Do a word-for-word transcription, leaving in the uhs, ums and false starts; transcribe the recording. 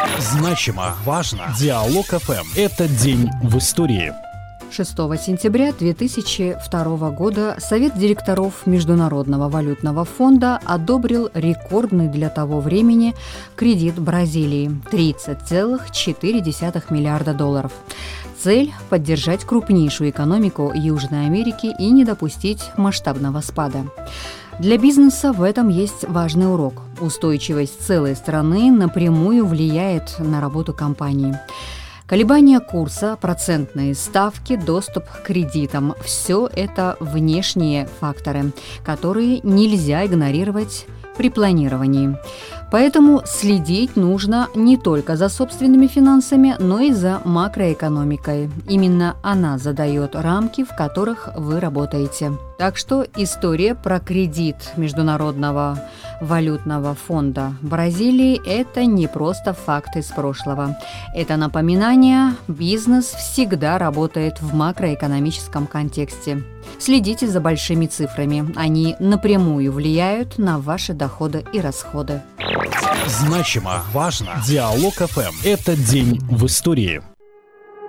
Значимо, важно. Диалог эф эм. Это день в истории. шестого сентября две тысячи второго года Совет директоров Международного валютного фонда одобрил рекордный для того времени кредит Бразилии – тридцать целых четыре десятых миллиарда долларов. Цель – поддержать крупнейшую экономику Южной Америки и не допустить масштабного спада. Для бизнеса в этом есть важный урок. Устойчивость целой страны напрямую влияет на работу компании. Колебания курса, процентные ставки, доступ к кредитам – все это внешние факторы, которые нельзя игнорировать при планировании. Поэтому следить нужно не только за собственными финансами, но и за макроэкономикой. Именно она задает рамки, в которых вы работаете. Так что история про кредит Международного валютного фонда Бразилии – это не просто факт из прошлого. Это напоминание: бизнес всегда работает в макроэкономическом контексте. Следите за большими цифрами. Они напрямую влияют на ваши доходы и расходы. Значимо, важно. Диалог эф эм. Это день в истории.